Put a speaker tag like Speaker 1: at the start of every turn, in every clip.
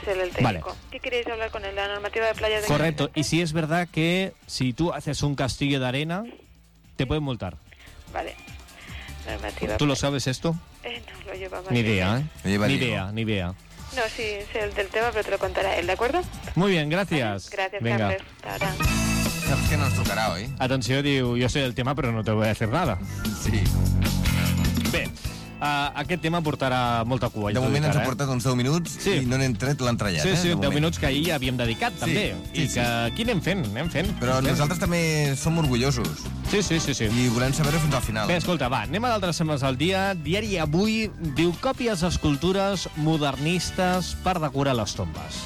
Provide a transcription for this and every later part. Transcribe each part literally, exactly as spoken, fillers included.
Speaker 1: él el técnico.
Speaker 2: Vale.
Speaker 1: ¿Qué queréis hablar con él? ¿La normativa de playa de
Speaker 2: Correcto. Y si es verdad que si tú haces un castillo de arena, te pueden multar.
Speaker 1: Vale. Normativa.
Speaker 2: ¿Tú lo sabes esto?
Speaker 1: Eh, no, lo llevaba.
Speaker 2: Ni idea, ¿eh?
Speaker 3: Lo lleva
Speaker 2: Ni
Speaker 3: Diego.
Speaker 2: idea, ni idea.
Speaker 1: No, sí, sé el del tema, pero te lo contará él, ¿de acuerdo?
Speaker 2: Muy bien, gracias.
Speaker 1: Gracias,
Speaker 2: Venga.
Speaker 1: Carles. Tarán.
Speaker 3: No, és que no ens trucarà, oi?
Speaker 2: Atenció, diu, jo sé el tema però no te voy a hacer nada.
Speaker 3: Sí.
Speaker 2: Bé, uh, aquest tema portarà molta cua.
Speaker 3: De
Speaker 2: ja t'ho
Speaker 3: moment
Speaker 2: dic
Speaker 3: ens ha
Speaker 2: ara,
Speaker 3: portat uns deu minuts
Speaker 2: Sí.
Speaker 3: i no n'hem tret l'entrellat,
Speaker 2: Sí,
Speaker 3: eh?
Speaker 2: sí,
Speaker 3: de
Speaker 2: deu
Speaker 3: moment.
Speaker 2: minuts que ahir havíem dedicat, també.
Speaker 3: sí,
Speaker 2: I
Speaker 3: sí.
Speaker 2: que aquí anem fent, anem fent.
Speaker 3: Però
Speaker 2: anem fent.
Speaker 3: nosaltres també som orgullosos
Speaker 2: Sí, sí, sí, sí.
Speaker 3: i volem saber-ho fins al final.
Speaker 2: Bé, escolta, va, anem a d'altres temes del dia. Diari Avui diu còpies d'escultures modernistes per decorar les tombes.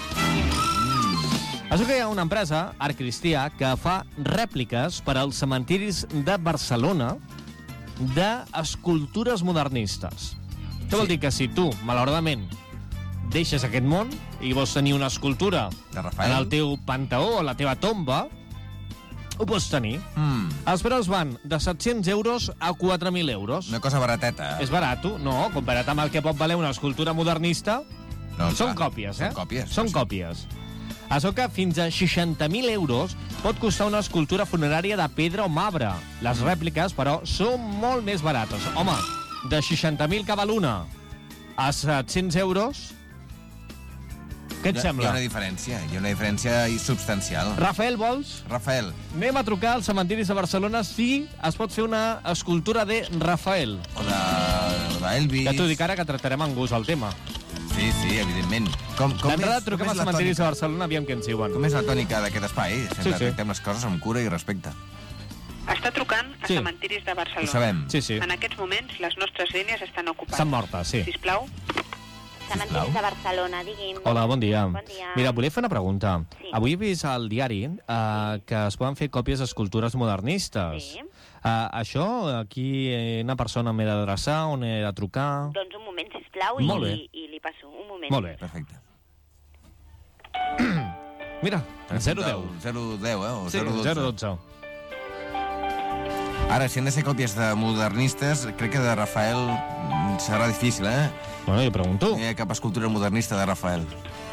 Speaker 2: Mm. Això que hi ha una empresa, Art Cristià, que fa rèpliques per als cementiris de Barcelona d'escultures modernistes. Què vol
Speaker 3: Sí.
Speaker 2: dir? Que si tu, malauradament, deixes aquest món i vols tenir una escultura
Speaker 3: De Rafael.
Speaker 2: en el teu panteó o la teva tomba, ho pots tenir.
Speaker 3: Mm,
Speaker 2: Els preus van de set-cents euros a quatre mil euros.
Speaker 3: una cosa barateta.
Speaker 2: És barat, no? Comparat amb el que pot valer una escultura modernista,
Speaker 3: No,
Speaker 2: són
Speaker 3: clar,
Speaker 2: còpies, eh?
Speaker 3: Són còpies.
Speaker 2: Són còpies. Això que fins a seixanta mil euros pot costar una escultura funerària de pedra o marbre. Les rèpliques, però, són molt més barates. Home, de seixanta mil que val una a set-cents euros, què et
Speaker 3: Hi ha,
Speaker 2: sembla?
Speaker 3: hi ha una diferència, hi ha una diferència substancial.
Speaker 2: Rafael, vols?
Speaker 3: Rafael,
Speaker 2: Anem a trucar als cementiris de Barcelona si es pot fer una escultura de Rafael.
Speaker 3: o de, o d'Elvis...
Speaker 2: Ja t'ho dic ara que tractarem amb gust el tema.
Speaker 3: Sí, sí, evidentment. Com, com
Speaker 2: D'entrada
Speaker 3: és-
Speaker 2: truquem
Speaker 3: com
Speaker 2: als
Speaker 3: és la
Speaker 2: cementiris de
Speaker 3: tònica-
Speaker 2: Barcelona, aviam què ens diuen.
Speaker 3: Com és la tònica d'aquest espai? Sempre
Speaker 2: Sí, sí.
Speaker 3: tractem les coses amb cura i respecte.
Speaker 1: Està trucant a
Speaker 2: Sí.
Speaker 1: cementiris de Barcelona.
Speaker 3: Ho sabem.
Speaker 2: Sí, sí.
Speaker 1: En aquests moments, les nostres línies estan ocupades.
Speaker 2: Estan mortes, sí.
Speaker 1: Sisplau.
Speaker 4: Cementiris de Barcelona, digui'm.
Speaker 2: Hola, bon dia.
Speaker 4: Bon dia.
Speaker 2: Mira, volia fer una pregunta.
Speaker 4: Sí.
Speaker 2: Avui he vist al diari uh, que es poden fer còpies d'escultures modernistes.
Speaker 4: Sí.
Speaker 2: Uh, això, aquí eh, una persona m'he d'adreçar, on he de trucar...
Speaker 4: Doncs un moment, sisplau,
Speaker 2: Molt bé.
Speaker 4: i, i li passo. Un moment.
Speaker 2: Molt bé.
Speaker 3: Perfecte.
Speaker 2: Mira, zero deu.
Speaker 3: zero deu, eh? O
Speaker 2: Sí,
Speaker 3: zero dotze.
Speaker 2: zero dotze.
Speaker 3: Ara, si han de ser còpies de modernistes, crec que de Rafael mm, serà difícil, eh?
Speaker 2: Bueno, jo pregunto.
Speaker 3: No hi ha cap escultura modernista de Rafael.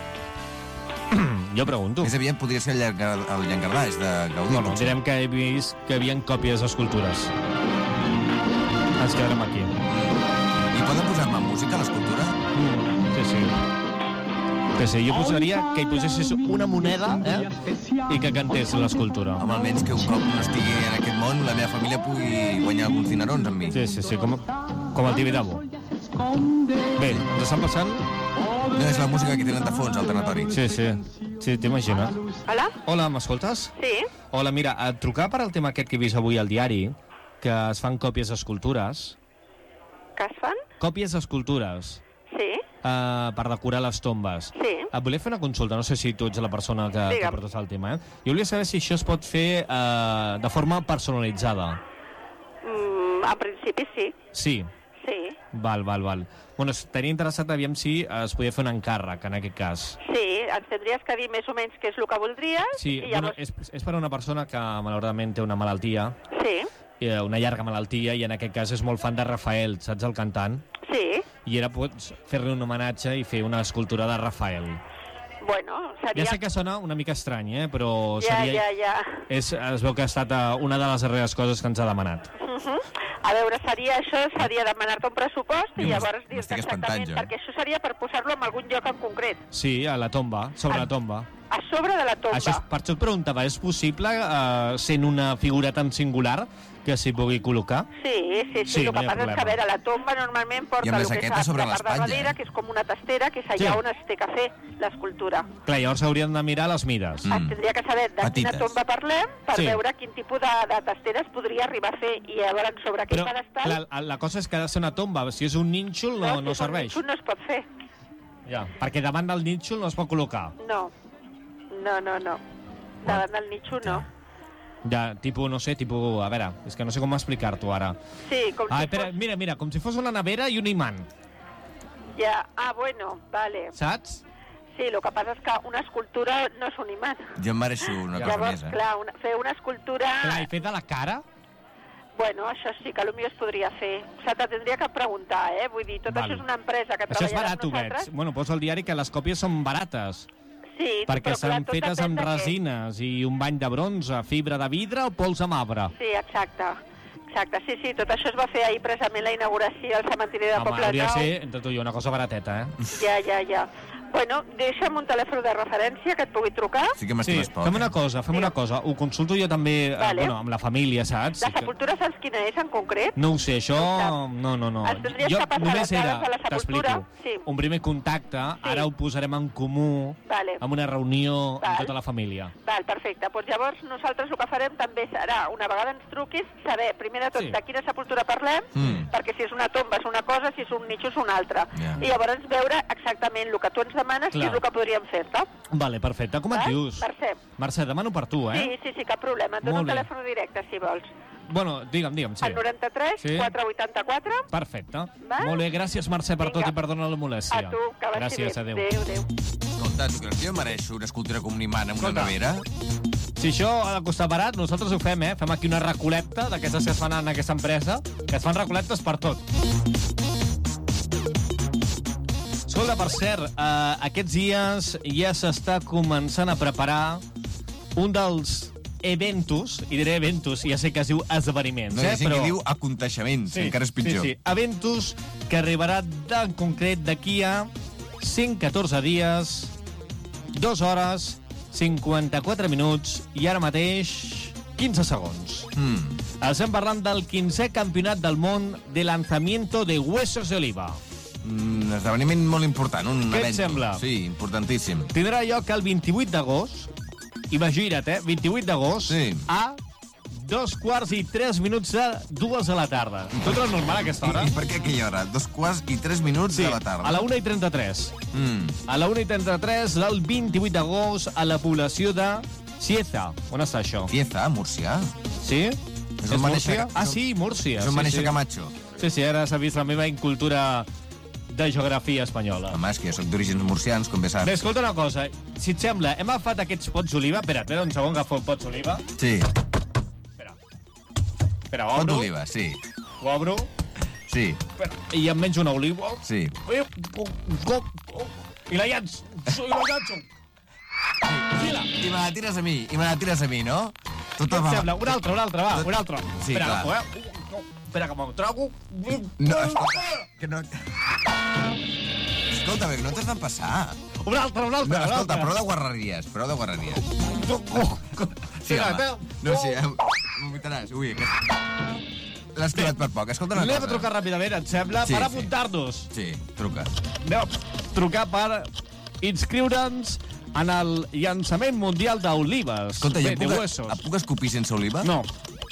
Speaker 2: Jo pregunto.
Speaker 3: Més aviat podria ser el, llangar, el llangardaix de Gaudí.
Speaker 2: No, no,
Speaker 3: potser.
Speaker 2: direm que he vist que hi havia còpies d'escultures. Ens quedarem aquí.
Speaker 3: I poden posar-me música a l'escultura?
Speaker 2: Mm, sí, sí. Sí, sí, jo posaria que hi posessis una moneda, eh? I que cantés l'escultura.
Speaker 3: Home, almenys que un cop no estigui en aquest món, la meva família pugui guanyar alguns dinerons amb mi.
Speaker 2: Sí, sí, sí, com, com el Tibidabo. Bé, ens estan passant...
Speaker 3: No és la música que tenen de fons, al tanatori.
Speaker 2: Sí, sí, sí, t'imagines.
Speaker 1: Hola?
Speaker 2: Hola, m'escoltes?
Speaker 1: Sí?
Speaker 2: Hola, mira, a trucar per al tema aquest que he vist avui al diari, que es fan còpies d'escultures.
Speaker 1: Que es fan?
Speaker 2: Còpies d'escultures.
Speaker 1: Sí?
Speaker 2: Uh, per decorar les tombes.
Speaker 1: Sí.
Speaker 2: Et volia fer una consulta, no sé si tu ets la persona que, que
Speaker 1: Digue'm.
Speaker 2: portes el tema, eh? Jo volia saber si això es pot fer uh, de forma personalitzada.
Speaker 1: Mm, en principi sí.
Speaker 2: Sí,
Speaker 1: Sí.
Speaker 2: val, val, val. Bueno, estaria interessat, aviam si es podia fer un encàrrec, en aquest cas.
Speaker 1: Sí, ens tindries que dir més o menys què és el que voldries.
Speaker 2: Sí,
Speaker 1: i
Speaker 2: bueno,
Speaker 1: llavors...
Speaker 2: és, és per a una persona que malauradament té una malaltia,
Speaker 1: Sí,
Speaker 2: eh, una llarga malaltia, i en aquest cas és molt fan de Rafael, saps, el cantant?
Speaker 1: sí.
Speaker 2: I era pots fer-li un homenatge i fer una escultura de Rafael.
Speaker 1: Bueno,
Speaker 2: Ja
Speaker 1: seria...
Speaker 2: sé que sona una mica estrany, eh? Però
Speaker 1: Ja,
Speaker 2: seria...
Speaker 1: ja, ja.
Speaker 2: És, es veu que ha estat eh, una de les darreres coses que ens ha demanat.
Speaker 1: Uh -huh. A veure, seria això, seria demanar-te un pressupost i
Speaker 3: Diu,
Speaker 1: llavors dir
Speaker 3: m'estic
Speaker 1: exactament,
Speaker 3: espantant, jo.
Speaker 1: perquè això seria per posar-lo en algun lloc en concret.
Speaker 2: Sí, a la tomba, sobre
Speaker 1: Ah.
Speaker 2: la tomba.
Speaker 1: A sobre de la tomba.
Speaker 2: Això, és- per això et preguntava, és possible, eh, sent una figura tan singular, que s'hi pugui col·locar?
Speaker 1: Sí, sí, sí,
Speaker 2: Sí,
Speaker 1: el
Speaker 2: no
Speaker 1: que
Speaker 2: hi ha
Speaker 1: passa és que, a
Speaker 2: problema.
Speaker 1: veure, la tomba normalment porta
Speaker 3: I amb la
Speaker 1: el que
Speaker 3: jaqueta
Speaker 1: és
Speaker 3: sobre
Speaker 1: la part de
Speaker 3: l'espatlla,
Speaker 1: darrere,
Speaker 3: eh?
Speaker 1: que és com una testera, que és allà
Speaker 2: Sí.
Speaker 1: on es té que fer l'escultura.
Speaker 2: Clar, llavors haurien de mirar les mides.
Speaker 3: Mm.
Speaker 1: Es tindria que saber de
Speaker 3: Petites.
Speaker 1: quina tomba parlem per
Speaker 2: Sí.
Speaker 1: veure quin tipus de, de testera es podria arribar a fer i llavors sobre aquell
Speaker 2: Però
Speaker 1: pedestal...
Speaker 2: clar, la cosa és que ha de ser una tomba. Si és un nínxol, no,
Speaker 1: si
Speaker 2: no
Speaker 1: és un
Speaker 2: serveix.
Speaker 1: nínxol no es pot fer.
Speaker 2: Ja, perquè davant del nínxol no es pot col·locar.
Speaker 1: No, no, no, no. Davant del nínxol no.
Speaker 2: Ja, tipus, no sé, tipus... A veure, és que no sé com explicar-t'ho ara.
Speaker 1: Sí, com
Speaker 2: Ah,
Speaker 1: si
Speaker 2: espera,
Speaker 1: fos...
Speaker 2: mira, mira, com si fos una nevera i un imant,
Speaker 1: Ja. Ah, bueno, vale.
Speaker 2: saps?
Speaker 1: Sí, el que passa és que una escultura no és un imant.
Speaker 3: Jo em mereixo una cosa
Speaker 1: Llavors,
Speaker 3: més, eh?
Speaker 1: clar, una, fer una escultura...
Speaker 2: Clar, i fet de la cara?
Speaker 1: Bueno, això sí que potser es podria fer. Se te tindria que preguntar, eh? Vull dir, tot
Speaker 2: Val.
Speaker 1: això és una empresa que
Speaker 2: Això és
Speaker 1: treballarà
Speaker 2: barat,
Speaker 1: amb
Speaker 2: ho veig.
Speaker 1: nosaltres.
Speaker 2: Bueno, posa al diari que les còpies són barates.
Speaker 1: Sí,
Speaker 2: Perquè
Speaker 1: però clar,
Speaker 2: estan
Speaker 1: tot
Speaker 2: fetes
Speaker 1: depèn
Speaker 2: amb
Speaker 1: de què.
Speaker 2: resines i un bany de bronze, fibra de vidre o pols amb arbre.
Speaker 1: Sí, exacte. Exacte, sí, sí, tot això es va fer ahir precisament la inauguració al cementiri de
Speaker 2: Home,
Speaker 1: Poble
Speaker 2: hauria de
Speaker 1: Nou.
Speaker 2: ser, entre tu i jo, una cosa barateta, eh?
Speaker 1: Ja, ja, ja. Bueno, deixa'm un telèfon de referència que et pugui trucar.
Speaker 3: Sí que
Speaker 2: Sí,
Speaker 3: m'estimes poc.
Speaker 2: fem una
Speaker 3: eh?
Speaker 2: cosa, fem
Speaker 1: Digue'm.
Speaker 2: una cosa. Ho consulto jo també, eh,
Speaker 1: Vale.
Speaker 2: bueno, amb la família, saps?
Speaker 1: La
Speaker 2: Sí que-
Speaker 1: sepultura saps quina és en concret?
Speaker 2: No ho sé, això...
Speaker 1: No ho
Speaker 2: No, no, no.
Speaker 1: Ens tindries
Speaker 2: Jo
Speaker 1: que passar
Speaker 2: només
Speaker 1: les
Speaker 2: era,
Speaker 1: dades de la sepultura.
Speaker 2: t'explico,
Speaker 1: Sí.
Speaker 2: un primer contacte, ara ho posarem en comú,
Speaker 1: Vale.
Speaker 2: amb una reunió
Speaker 1: Val.
Speaker 2: amb tota la família.
Speaker 1: Val, perfecte. Doncs llavors nosaltres el que farem també serà, una vegada ens truquis, saber primer de tot
Speaker 2: Sí.
Speaker 1: de quina sepultura parlem,
Speaker 3: Mm.
Speaker 1: perquè si és una tomba és una cosa, si és un nicho és una altra.
Speaker 3: Ja.
Speaker 1: I llavors veure exactament el que tu ens demanes
Speaker 2: Clar.
Speaker 1: i és el que podríem fer-te.
Speaker 2: Vale, perfecte. Com et
Speaker 1: Val?
Speaker 2: dius?
Speaker 1: Mercè.
Speaker 2: Mercè, demano per tu, eh?
Speaker 1: Sí, sí, sí, cap problema. Et dono
Speaker 2: Molt
Speaker 1: un
Speaker 2: bé.
Speaker 1: telèfon directe, si vols.
Speaker 2: Bueno, digue'm, digue'm, sí.
Speaker 1: El noranta-tres,
Speaker 2: Sí.
Speaker 1: quatre vuitanta-quatre.
Speaker 2: Perfecte.
Speaker 1: Val?
Speaker 2: Molt bé, gràcies, Mercè, per tot
Speaker 1: Vinga.
Speaker 2: i perdona la molèstia.
Speaker 1: A tu, que vagi
Speaker 2: Gràcies,
Speaker 1: bé.
Speaker 2: adéu.
Speaker 1: Adéu, adéu.
Speaker 3: Escolta, tu creus que jo mereixo una escultura com un imant amb una
Speaker 2: Escolta.
Speaker 3: nevera?
Speaker 2: Si això ha de costar barat, nosaltres ho fem, eh? Fem aquí una recolecta d'aquestes que es fan en aquesta empresa, que es fan recolectes per tot. Escolta, per cert, eh, aquests dies ja s'està començant a preparar un dels eventos, i diré eventos, ja sé que es diu esdeveniments,
Speaker 3: No, hi
Speaker 2: eh?
Speaker 3: ha gent que diu aconteixements, encara és pitjor.
Speaker 2: Sí, sí. Eventos que arribarà en concret d'aquí a cent catorze dies, dues hores, cinquanta-quatre minuts i ara mateix quinze segons.
Speaker 3: Mm.
Speaker 2: Estem parlant del quinzè campionat del món de lanzamiento de huesos de oliva.
Speaker 3: Un esdeveniment molt important, un
Speaker 2: Què et
Speaker 3: evento.
Speaker 2: sembla?
Speaker 3: Sí, importantíssim.
Speaker 2: Tindrà lloc el vint-i-vuit d'agost, imagina't, eh? vint-i-vuit d'agost,
Speaker 3: Sí.
Speaker 2: a dos quarts i tres minuts de dues de la tarda. Tot és normal a aquesta hora?
Speaker 3: I, I per què aquella hora? Dos quarts i tres minuts
Speaker 2: Sí,
Speaker 3: de la tarda.
Speaker 2: a la una i trenta-tres.
Speaker 3: Mm.
Speaker 2: A la una i trenta-tres del vint-i-vuit d'agost a la població de Cieza. On està això?
Speaker 3: Cieza, Múrcia.
Speaker 2: Sí?
Speaker 3: És on va néixer-
Speaker 2: Múrcia? Ah, sí, Múrcia.
Speaker 3: És on va
Speaker 2: sí,
Speaker 3: néixer
Speaker 2: sí.
Speaker 3: Camacho.
Speaker 2: Sí, sí, ara s'ha vist la meva incultura de geografia espanyola.
Speaker 3: Home, és que jo soc d'orígens murcians, com bé saps.
Speaker 2: Bé, escolta una cosa. Si et sembla, hem agafat aquests pots d'oliva. Espera, espera un segon, agafo pots d'oliva.
Speaker 3: Sí,
Speaker 2: Espera. Espera,
Speaker 3: pot
Speaker 2: obro.
Speaker 3: d'oliva, sí.
Speaker 2: Ho obro.
Speaker 3: Sí,
Speaker 2: Espera. I em menjo una oliva.
Speaker 3: sí.
Speaker 2: I la llanço. I la llanço. Fila.
Speaker 3: I me la tires a mi, i me la tires a mi, no? Tot
Speaker 2: Què et
Speaker 3: va...
Speaker 2: sembla? Una altra, una altra, va, una altra.
Speaker 3: Sí,
Speaker 2: Espera,
Speaker 3: clar.
Speaker 2: agafo, eh? Espera, que me'l trago.
Speaker 3: No, escolta, que no... Escolta, bé, que no t'has de passar.
Speaker 2: Una altra, una
Speaker 3: No,
Speaker 2: altra, una
Speaker 3: escolta,
Speaker 2: altra.
Speaker 3: prou de guarreries, prou de guarreries. Sí,
Speaker 2: Espera,
Speaker 3: home.
Speaker 2: espera.
Speaker 3: No, sí, eh, vomitaràs. Ui, aquest... L'has tirat per poc. Escolta una
Speaker 2: Anem a
Speaker 3: cosa.
Speaker 2: trucar ràpidament, et sembla,
Speaker 3: Sí,
Speaker 2: per
Speaker 3: sí.
Speaker 2: apuntar-nos.
Speaker 3: Sí, truca.
Speaker 2: Anem a trucar per inscriure'ns en el llançament mundial d'olives.
Speaker 3: Escolta,
Speaker 2: Bé,
Speaker 3: ja
Speaker 2: de
Speaker 3: puc,
Speaker 2: huesos.
Speaker 3: em puc escopir sense oliva?
Speaker 2: No.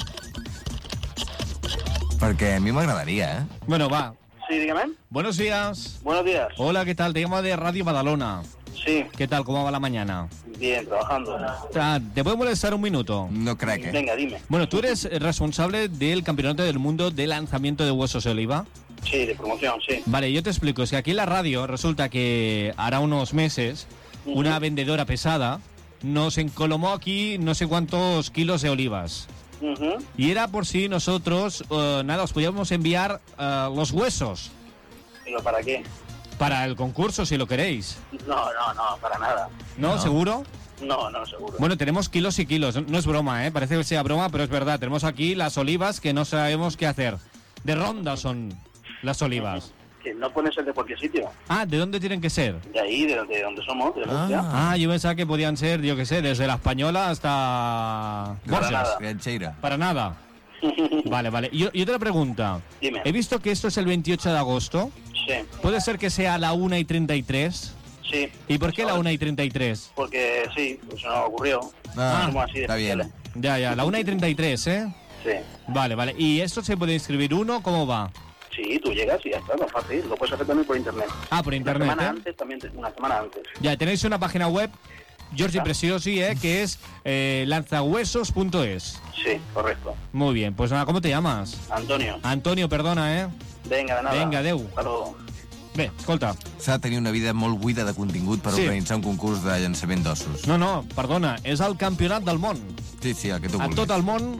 Speaker 3: Perquè a mi m'agradaria, eh?
Speaker 2: Bueno, va.
Speaker 5: Sí, dígame.
Speaker 2: Buenos días.
Speaker 5: Buenos días.
Speaker 2: Hola, ¿qué tal? Te llamo de Radio Badalona.
Speaker 5: Sí,
Speaker 2: ¿Qué tal? ¿Cómo va la mañana?
Speaker 5: bien, trabajando.
Speaker 2: Ah, ¿te puedo molestar un minuto?
Speaker 3: No crec, eh?
Speaker 5: Venga, dime.
Speaker 2: Bueno, tú eres responsable del Campeonato del Mundo de Lanzamiento de Huesos de Oliva.
Speaker 5: Sí, de promoción, sí.
Speaker 2: Vale, yo te explico. Es que aquí en la radio resulta que hará unos meses una vendedora pesada nos encolomó aquí no sé cuántos kilos de olivas.
Speaker 5: Ujú.
Speaker 2: Y era por si nosotros, eh, nada, os podíamos enviar eh, los huesos
Speaker 5: ¿Pero para qué?
Speaker 2: para el concurso, si lo queréis.
Speaker 5: No, no, no, para nada.
Speaker 2: ¿No?
Speaker 3: No.
Speaker 2: ¿Seguro?
Speaker 5: No, no, seguro.
Speaker 2: Bueno, tenemos kilos y kilos. No es broma, ¿eh? Parece que sea broma, pero es verdad. Tenemos aquí las olivas que no sabemos qué hacer. De ronda son las olivas.
Speaker 5: Que no puede ser de cualquier sitio.
Speaker 2: Ah, ¿de dónde tienen que ser?
Speaker 5: De ahí, de donde, de donde somos, de Murcia.
Speaker 3: Ah.
Speaker 2: Ah, yo pensaba que podían ser, yo qué sé, desde la Española hasta Borges.
Speaker 5: nada.
Speaker 3: Gancheira.
Speaker 2: Para nada. Vale, vale. Y, y otra pregunta.
Speaker 5: Dime.
Speaker 2: He visto que esto es el veintiocho de agosto.
Speaker 5: Sí,
Speaker 2: ¿Puede ser que sea a la una y treinta y tres?
Speaker 5: sí.
Speaker 2: ¿Y por qué la una y treinta y tres?
Speaker 5: Porque sí, pues nos ocurrió.
Speaker 3: Ah,
Speaker 5: Somos así de
Speaker 3: está bien.
Speaker 5: especiales.
Speaker 2: Ya, ya, la una y treinta y tres, ¿eh?
Speaker 5: Sí.
Speaker 2: Vale, vale. ¿Y esto se puede inscribir uno? ¿Cómo va?
Speaker 5: Sí, tú llegas y ya está, no es fácil. Lo puedes hacer también por internet.
Speaker 2: Ah, por internet,
Speaker 5: Una semana
Speaker 2: ¿eh?
Speaker 5: antes, también, te- una semana antes.
Speaker 2: Ya, tenéis una página web, Giorgi Preciosi, ¿eh? Que es eh, lanzahuesos punto es.
Speaker 5: Sí, correcto.
Speaker 2: Muy bien. Pues nada, ¿cómo te llamas?
Speaker 5: Antonio,
Speaker 2: Antonio, perdona, ¿eh?
Speaker 5: venga, de nada.
Speaker 2: Venga, adeu.
Speaker 5: Hasta luego.
Speaker 2: Bé, escolta.
Speaker 3: S'ha de tenir una vida molt buida de contingut per
Speaker 2: Sí.
Speaker 3: organitzar un concurs de llançament d'ossos.
Speaker 2: No, no, perdona, és el campionat del món.
Speaker 3: Sí, sí, el que tu
Speaker 2: A
Speaker 3: vulguis.
Speaker 2: tot el món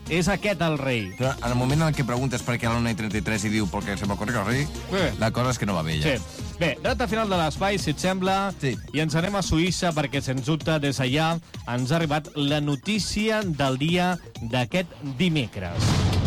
Speaker 2: és aquest el rei.
Speaker 3: Però en el moment en què preguntes per què a l'una i trenta-tres i diu perquè se m'ocorre el rei,
Speaker 2: Bé.
Speaker 3: la cosa és que no va bé, ja.
Speaker 2: Sí. Bé, reta final de l'espai, si et sembla,
Speaker 3: Sí.
Speaker 2: i ens anem a Suïssa perquè, sens dubte, des d'allà ens ha arribat la notícia del dia d'aquest dimecres.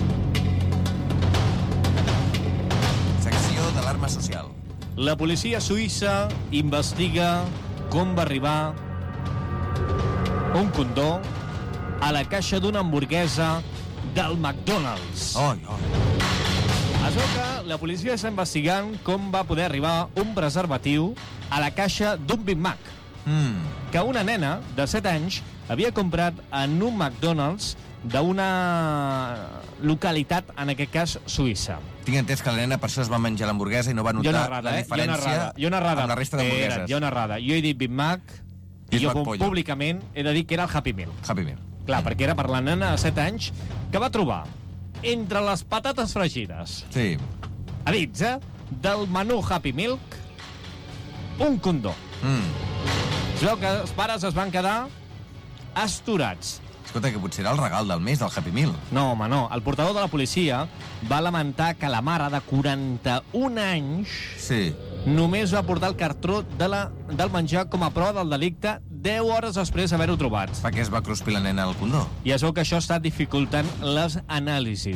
Speaker 3: Secció d'alarma social.
Speaker 2: La policia suïssa investiga com va arribar un condó a la caixa d'una hamburguesa del McDonald's.
Speaker 3: Oi, oi.
Speaker 2: Es veu que la policia està investigant com va poder arribar un preservatiu a la caixa d'un Big Mac
Speaker 3: Mm.
Speaker 2: que una nena de set anys havia comprat en un McDonald's d'una localitat, en aquest cas, suïssa.
Speaker 3: Tinc entès que la nena per això es va menjar l'hamburguesa i no va
Speaker 2: Jo
Speaker 3: notar
Speaker 2: narrada,
Speaker 3: la
Speaker 2: eh? Jo narrada,
Speaker 3: diferència
Speaker 2: jo narrada.
Speaker 3: amb la resta
Speaker 2: Espera't,
Speaker 3: d'hamburgueses.
Speaker 2: Jo narrada. Jo he dit Big Mac
Speaker 3: I
Speaker 2: i
Speaker 3: és
Speaker 2: jo
Speaker 3: McPollo.
Speaker 2: públicament he de dir que era el Happy Meal.
Speaker 3: Happy Meal.
Speaker 2: Clar, perquè era per la nena de set anys que va trobar entre les patates fregides,
Speaker 3: Sí.
Speaker 2: a dins, eh, del menú Happy Milk, un condó.
Speaker 3: Mm.
Speaker 2: Es veu que els pares es van quedar astorats.
Speaker 3: Escolta, que potser era el regal del mes, del Happy Meal.
Speaker 2: No, home, no. El portador de la policia va lamentar que la mare de quaranta-un anys
Speaker 3: Sí.
Speaker 2: només va portar el cartró de la, del menjar com a prova del delicte deu hores després d'haver-ho trobat.
Speaker 3: Per què es va cruspir la nena al condó?
Speaker 2: I es veu que això està dificultant les anàlisis.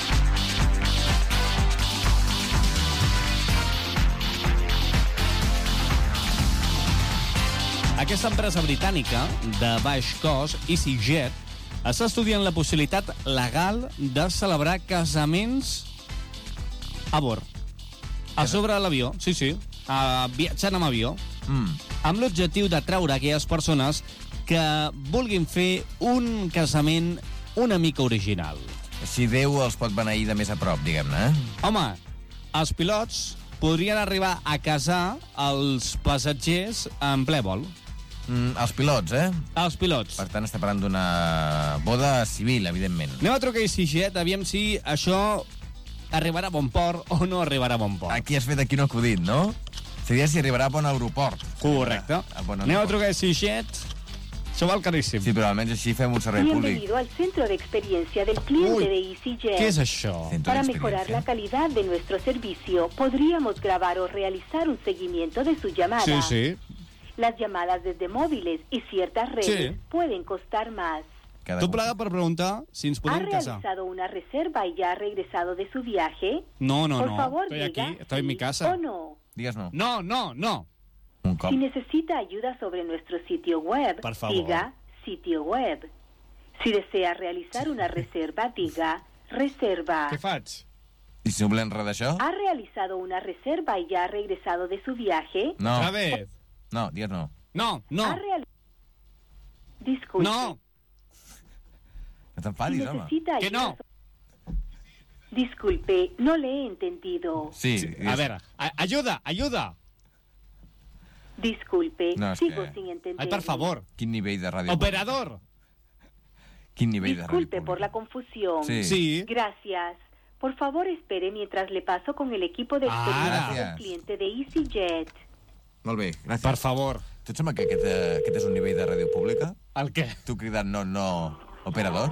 Speaker 2: Aquesta empresa britànica de baix cost, EasyJet, està estudiant la possibilitat legal de celebrar casaments a bord. A sobre l'avió, sí, sí, uh, viatjant amb avió,
Speaker 3: Mm.
Speaker 2: amb l'objectiu d'atraure aquelles persones que vulguin fer un casament una mica original.
Speaker 3: Així Déu els pot beneir de més a prop, diguem-ne, eh?
Speaker 2: Home, els pilots podrien arribar a casar els passatgers en ple vol.
Speaker 3: Mm, els pilots, eh?
Speaker 2: Els pilots.
Speaker 3: Per tant, està parlant d'una boda civil, evidentment.
Speaker 2: Anem a trucar a EasyJet, aviam si això arribarà a bon port o no arribarà a bon port.
Speaker 3: Aquí has fet aquí un acudit, no? Seria si arribarà a bon aeroport.
Speaker 2: Correcte.
Speaker 3: A bon
Speaker 2: Anem a
Speaker 3: aeroport.
Speaker 2: trucar a EasyJet. Això val caríssim.
Speaker 3: Sí, però almenys així fem un servei públic.
Speaker 6: Bienvenido al centro de experiencia del cliente
Speaker 2: Uy,
Speaker 6: de EasyJet.
Speaker 2: Què és això?
Speaker 3: Centro
Speaker 6: Para
Speaker 3: de
Speaker 6: mejorar la
Speaker 3: experiencia.
Speaker 6: calidad de nuestro servicio, podríamos grabar o realizar un seguimiento de su llamada.
Speaker 2: Sí, sí.
Speaker 6: Las llamadas desde móviles y ciertas redes
Speaker 2: Sí.
Speaker 6: pueden costar más.
Speaker 3: Cada
Speaker 2: Tu
Speaker 3: cop-
Speaker 2: plegat per preguntar si ens
Speaker 6: ¿Ha
Speaker 2: podem casar.
Speaker 6: realizado una reserva y ya ha regresado de su viaje?
Speaker 2: No, no,
Speaker 6: Por
Speaker 2: no.
Speaker 6: favor,
Speaker 2: Estoy
Speaker 6: diga
Speaker 2: aquí, estoy en mi
Speaker 6: sí
Speaker 2: casa.
Speaker 6: o no.
Speaker 3: Digues no.
Speaker 2: No, no, no.
Speaker 3: Un cop.
Speaker 6: Si necesita ayuda sobre nuestro sitio web,
Speaker 2: Por favor.
Speaker 6: diga sitio web. Si desea realizar una reserva, diga reserva.
Speaker 2: Què faig?
Speaker 3: I si no volem res d'això?
Speaker 6: ¿Ha realizado una reserva y ya ha regresado de su viaje?
Speaker 3: No.
Speaker 2: Otra vez.
Speaker 3: No, digues no.
Speaker 2: No, no.
Speaker 6: ¿Ha reali- Disculpe.
Speaker 2: No.
Speaker 3: No
Speaker 6: Si
Speaker 3: t'enfadis, home.
Speaker 6: necesita
Speaker 2: Que
Speaker 6: ayuda
Speaker 2: no.
Speaker 6: so- Disculpe, no le he entendido.
Speaker 3: Sí.
Speaker 2: Sí,
Speaker 3: digues-
Speaker 2: a veure, a- ayuda, ayuda.
Speaker 6: Disculpe,
Speaker 3: No, es
Speaker 6: sigo
Speaker 3: que-
Speaker 6: sin entender.
Speaker 2: Ay, por favor.
Speaker 3: Quin nivell de ràdio...
Speaker 2: Operador.
Speaker 3: Quin nivell de ràdio
Speaker 6: Disculpe por la confusión.
Speaker 3: Sí.
Speaker 2: Sí.
Speaker 6: Gracias. Por favor, espere mientras le paso con el equipo de
Speaker 2: Ah,
Speaker 6: experiencia
Speaker 3: gracias.
Speaker 6: del cliente de EasyJet.
Speaker 3: Molt bé, gràcies.
Speaker 2: Per favor.
Speaker 3: Tu et sembla que aquest, eh, aquest és un nivell de ràdio pública?
Speaker 2: El què?
Speaker 3: Tu cridant no, no, operador?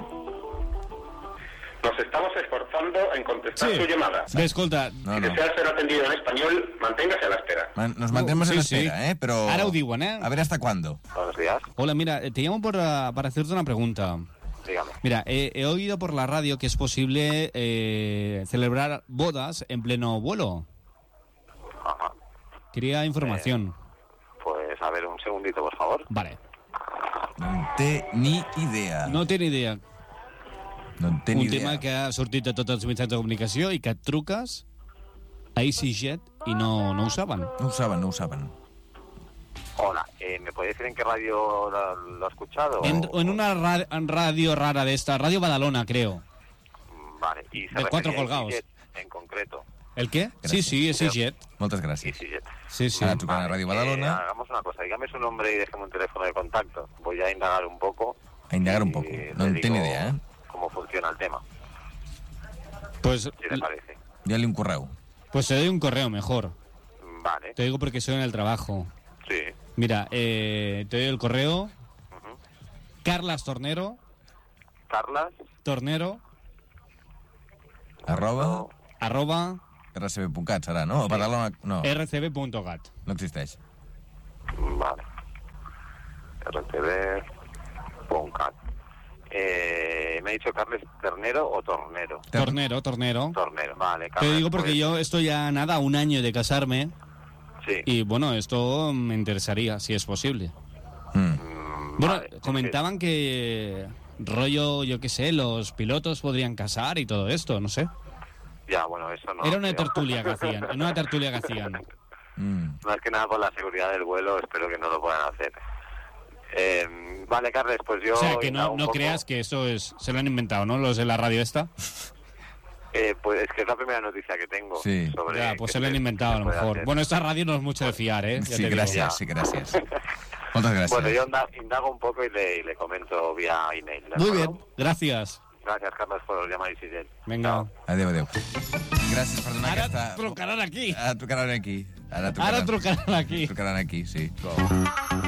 Speaker 5: Nos estamos esforzando en contestar
Speaker 2: Sí.
Speaker 5: su llamada.
Speaker 2: Bé, escolta,
Speaker 3: No,
Speaker 5: Si
Speaker 3: no.
Speaker 5: desea ser atendido en español, manténgase a la espera.
Speaker 3: Man- Nos mantenemos en
Speaker 2: Uh,
Speaker 3: la
Speaker 2: sí,
Speaker 3: espera,
Speaker 2: sí.
Speaker 3: ¿eh? Pero...
Speaker 2: Ara ho diuen, eh?
Speaker 3: A ver hasta cuándo.
Speaker 5: Buenos días,
Speaker 2: hola, mira, te llamo por, uh, para hacerte una pregunta.
Speaker 5: dígame.
Speaker 2: Mira, he, he oído por la radio que es posible eh, celebrar bodas en pleno vuelo.
Speaker 5: Ajá.
Speaker 2: Quería información.
Speaker 5: Pues a ver, un segundito, por favor.
Speaker 2: Vale.
Speaker 3: No en té ni idea.
Speaker 2: No té ni idea.
Speaker 3: No en té
Speaker 2: Un
Speaker 3: ni
Speaker 2: tema
Speaker 3: idea.
Speaker 2: que ha sortit de tots els mitjans de comunicació i que et truques a EasyJet i no, no ho saben.
Speaker 3: No ho saben, no ho saben.
Speaker 5: Hola, eh, ¿me puede decir en qué radio lo, lo ha escuchado?
Speaker 2: En, en una ra- en radio rara de esta, Radio Badalona, creo.
Speaker 5: Mm, Vale, y se
Speaker 2: De cuatro
Speaker 5: refería a
Speaker 2: colgados.
Speaker 5: EasyJet en concreto.
Speaker 2: ¿El qué? Sí,
Speaker 3: Gràcies.
Speaker 2: sí, es EasyJet.
Speaker 3: Moltes gràcies.
Speaker 5: EasyJet.
Speaker 2: Sí, sí.
Speaker 3: Ara trucant a Ràdio
Speaker 5: Eh,
Speaker 3: Badalona
Speaker 5: hagamos una cosa, dígame su nombre y déjeme un teléfono de contacto. Voy a indagar un poco.
Speaker 3: a indagar un
Speaker 5: y
Speaker 3: poco.
Speaker 5: le
Speaker 3: No en té ni
Speaker 5: digo
Speaker 3: idea, eh?
Speaker 5: cómo funciona el tema.
Speaker 2: Pues,
Speaker 5: ¿Qué le parece?
Speaker 3: Ja-li un correu.
Speaker 2: pues te doy un correo mejor.
Speaker 5: Mm, Vale,
Speaker 2: Te digo porque soy en el trabajo.
Speaker 5: sí.
Speaker 2: Mira, eh, te doy el correo.
Speaker 5: Ujú.
Speaker 2: Carlas Tornero,
Speaker 5: Carles...
Speaker 7: Tornero,
Speaker 3: Arroba
Speaker 7: arroba,
Speaker 3: r c b punt cat serà, no? O Badalona... No,
Speaker 7: r c b punto cat.
Speaker 3: no existeix.
Speaker 5: Vale. r t v punto cat. Eh, me ha dicho Carles Ternero o Tornero.
Speaker 7: Tornero, tornero.
Speaker 5: Tornero, vale.
Speaker 7: Te
Speaker 5: Carles,
Speaker 7: digo porque
Speaker 5: pues,
Speaker 7: yo estoy ya nada, un año de casarme.
Speaker 5: Sí.
Speaker 7: Y bueno, esto me interesaría, si es posible.
Speaker 3: Mm.
Speaker 5: Mm,
Speaker 7: Bueno,
Speaker 5: vale,
Speaker 7: comentaban que rollo, yo qué sé, los pilotos podrían casar y todo esto, no sé.
Speaker 5: sí. Ya, bueno, eso no.
Speaker 7: Era una
Speaker 5: tío.
Speaker 7: tertulia que hacían, era una tertulia que hacían.
Speaker 3: Mm.
Speaker 5: Más que nada por la seguridad del vuelo, espero que no lo puedan hacer. Eh, vale, Carles, pues yo...
Speaker 7: O sea, que
Speaker 5: indago
Speaker 7: no,
Speaker 5: un
Speaker 7: no
Speaker 5: poco.
Speaker 7: creas que eso es, se lo han inventado, ¿no? Los de la radio esta.
Speaker 5: Eh, pues es que es la primera noticia que tengo.
Speaker 3: Sí.
Speaker 5: Sobre
Speaker 7: Ya, pues
Speaker 5: que
Speaker 7: se lo han
Speaker 5: se-
Speaker 7: inventado a
Speaker 5: se
Speaker 7: lo
Speaker 5: puede
Speaker 7: mejor.
Speaker 5: hacer.
Speaker 7: Bueno, esta radio no es mucho de fiar, ¿eh? Ya
Speaker 3: Sí,
Speaker 7: te digo.
Speaker 3: gràcies,
Speaker 5: Ya.
Speaker 3: sí, gràcies. Moltes gràcies.
Speaker 5: Bueno, yo inda- indago un poco y le, y le comento vía email. ¿de
Speaker 7: Muy
Speaker 5: acuerdo?
Speaker 7: bien, gracias.
Speaker 5: Gracias, Carlos, por llamar y seguir.
Speaker 7: Venga.
Speaker 3: Adéu, adéu. Gràcies per donar
Speaker 7: Ara
Speaker 3: aquesta...
Speaker 7: trucaran aquí.
Speaker 3: Ara trucaran aquí. Ara trucaran,
Speaker 7: Ara trucaran aquí.
Speaker 3: trucaran aquí, sí.